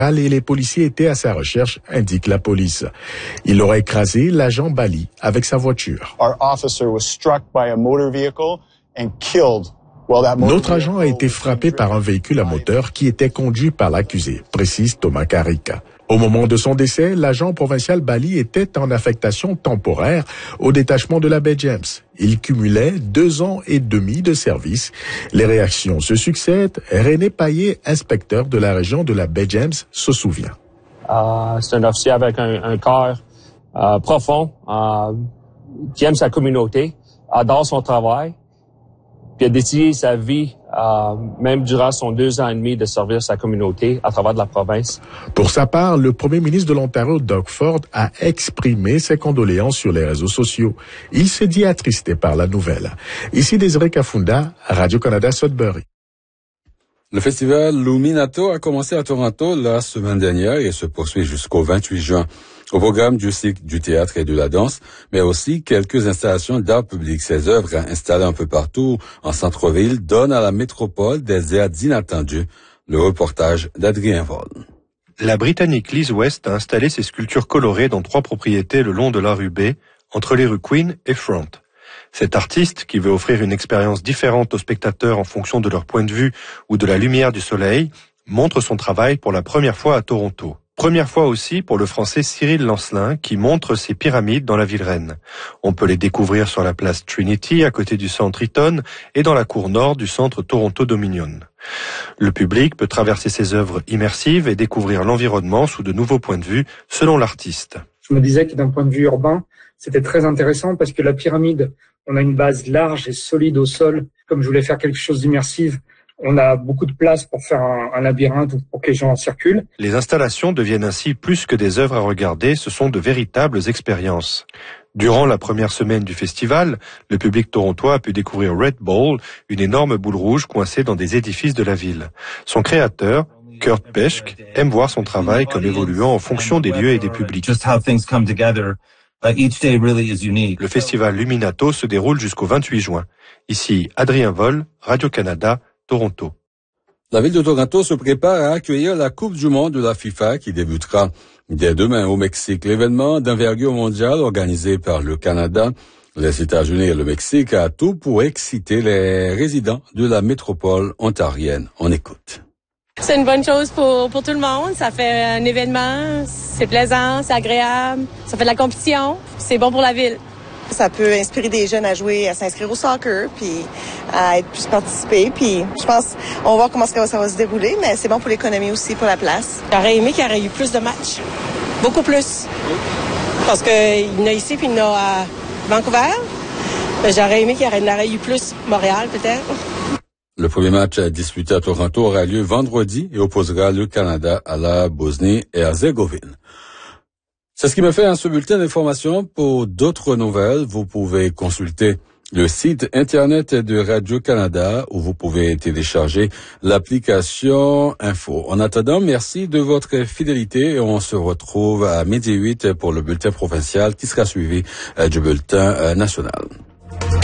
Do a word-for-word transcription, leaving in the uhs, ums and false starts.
et les policiers étaient à sa recherche, indique la police. Il aurait écrasé l'agent Bali avec sa voiture. Notre agent a été frappé par un véhicule à moteur qui était conduit par l'accusé, précise Thomas Carica. Au moment de son décès, l'agent provincial Bali était en affectation temporaire au détachement de la baie James. Il cumulait deux ans et demi de service. Les réactions se succèdent. René Paillet, inspecteur de la région de la baie James, se souvient. Euh, c'est un officier avec un, un cœur euh, profond, euh, qui aime sa communauté, adore son travail, puis a dédié sa vie, euh, même durant son deux ans et demi de servir sa communauté à travers de la province. Pour sa part, le premier ministre de l'Ontario, Doug Ford, a exprimé ses condoléances sur les réseaux sociaux. Il se dit attristé par la nouvelle. Ici Désiré Kafunda, Radio-Canada Sudbury. Le festival Luminato a commencé à Toronto la semaine dernière et se poursuit jusqu'au vingt-huit juin. Au programme du cycle du théâtre et de la danse, mais aussi quelques installations d'art public. Ces œuvres installées un peu partout en centre-ville donnent à la métropole des airs inattendus. Le reportage d'Adrien Vol. La Britannique Liz West a installé ses sculptures colorées dans trois propriétés le long de la rue B, entre les rues Queen et Front. Cet artiste, qui veut offrir une expérience différente aux spectateurs en fonction de leur point de vue ou de la lumière du soleil, montre son travail pour la première fois à Toronto. Première fois aussi pour le français Cyril Lancelin, qui montre ses pyramides dans la ville reine. On peut les découvrir sur la place Trinity, à côté du centre Eaton, et dans la cour nord du centre Toronto Dominion. Le public peut traverser ses œuvres immersives et découvrir l'environnement sous de nouveaux points de vue, selon l'artiste. Je me disais que d'un point de vue urbain, c'était très intéressant parce que la pyramide, on a une base large et solide au sol. Comme je voulais faire quelque chose d'immersif, on a beaucoup de place pour faire un, un labyrinthe ou pour que les gens circulent. Les installations deviennent ainsi plus que des œuvres à regarder, ce sont de véritables expériences. Durant la première semaine du festival, le public torontois a pu découvrir Red Ball, une énorme boule rouge coincée dans des édifices de la ville. Son créateur, Kurt Peschke, aime voir son travail comme évoluant en fonction des lieux et des publics. Le festival Luminato se déroule jusqu'au vingt-huit juin. Ici, Adrien Vol, Radio-Canada, Toronto. La ville de Toronto se prépare à accueillir la Coupe du monde de la FIFA qui débutera dès demain au Mexique. L'événement d'envergure mondiale organisé par le Canada, les États-Unis et le Mexique a tout pour exciter les résidents de la métropole ontarienne. On écoute. C'est une bonne chose pour, pour tout le monde. Ça fait un événement, c'est plaisant, c'est agréable, ça fait de la compétition, c'est bon pour la ville. Ça peut inspirer des jeunes à jouer, à s'inscrire au soccer, puis à être plus participés. Puis je pense, on va voir comment ça va, ça va se dérouler, mais c'est bon pour l'économie aussi, pour la place. J'aurais aimé qu'il y aurait eu plus de matchs, beaucoup plus. Parce qu'il y en a ici, puis il y en a à Vancouver. Mais j'aurais aimé qu'il y en aurait eu plus Montréal, peut-être. Le premier match disputé à Toronto aura lieu vendredi et opposera le Canada à la Bosnie-Herzégovine. C'est ce qui me fait un ce bulletin d'information. Pour d'autres nouvelles, vous pouvez consulter le site Internet de Radio-Canada où vous pouvez télécharger l'application Info. En attendant, merci de votre fidélité et on se retrouve à midi huit pour le bulletin provincial qui sera suivi du bulletin national.